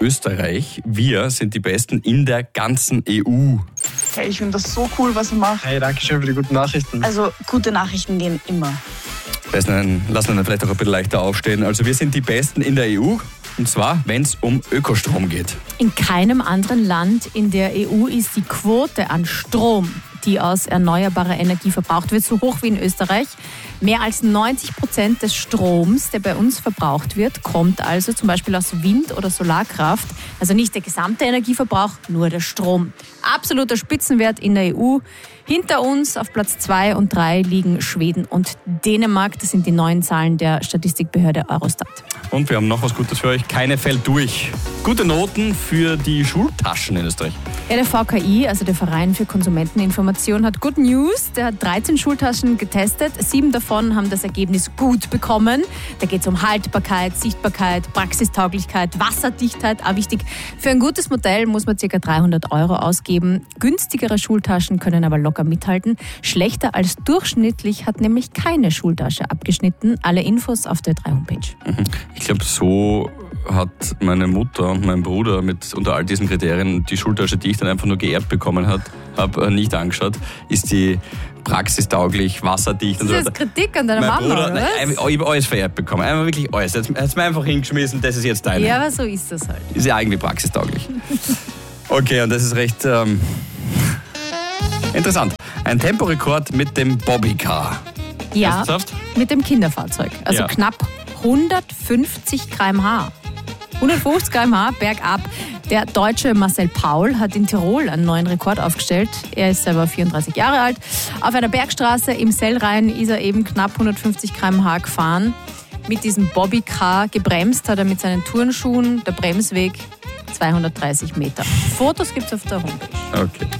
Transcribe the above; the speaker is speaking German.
Österreich. Wir sind die Besten in der ganzen EU. Hey, ich finde das so cool, was ihr macht. Hey, danke schön für die guten Nachrichten. Also, gute Nachrichten gehen immer. Lassen wir vielleicht auch ein bisschen leichter aufstehen. Also wir sind die Besten in der EU. Und zwar, wenn es um Ökostrom geht. In keinem anderen Land in der EU ist die Quote an Strom, die aus erneuerbarer Energie verbraucht wird, so hoch wie in Österreich. Mehr als 90% des Stroms, der bei uns verbraucht wird, kommt also zum Beispiel aus Wind- oder Solarkraft. Also nicht der gesamte Energieverbrauch, nur der Strom. Absoluter Spitzenwert in der EU. Hinter uns auf Platz 2 und 3 liegen Schweden und Dänemark. Das sind die neuen Zahlen der Statistikbehörde Eurostat. Und wir haben noch was Gutes für euch. Keine fällt durch. Gute Noten für die Schultaschen in Österreich. Ja, der VKI, also der Verein für Konsumenteninformation, hat Good News. Der hat 13 Schultaschen getestet. 7 davon haben das Ergebnis gut bekommen. Da geht es um Haltbarkeit, Sichtbarkeit, Praxistauglichkeit, Wasserdichtheit. Auch wichtig. Für ein gutes Modell muss man ca. 300 € ausgeben. Günstigere Schultaschen können aber locker mithalten. Schlechter als durchschnittlich hat nämlich keine Schultasche abgeschnitten. Alle Infos auf der 3-Homepage. Ich glaube, so hat meine Mutter und mein Bruder mit unter all diesen Kriterien die Schultasche, die ich dann einfach nur geerbt bekommen habe, nicht angeschaut. Ist die praxistauglich, wasserdicht und so weiter. Das ist Kritik an deiner Mein Mama, Bruder, oder nein, was? ich habe alles vererbt bekommen. Einfach wirklich alles. Er hat es mir einfach hingeschmissen, das ist jetzt deine. Ja, aber so ist das halt. Ist ja irgendwie praxistauglich. Okay, und das ist recht interessant. Ein Temporekord mit dem Bobbycar. Ja, Ernsthaft? mit dem Kinderfahrzeug. Also Ja. knapp 150 km/h. 150 km/h bergab. Der Deutsche Marcel Paul hat in Tirol einen neuen Rekord aufgestellt. Er ist selber 34 Jahre alt. Auf einer Bergstraße im Sellrhein ist er eben knapp 150 km/h gefahren. Mit diesem Bobbycar gebremst hat er mit seinen Turnschuhen. Der Bremsweg 230 Meter. Fotos gibt es auf der Homepage. Okay.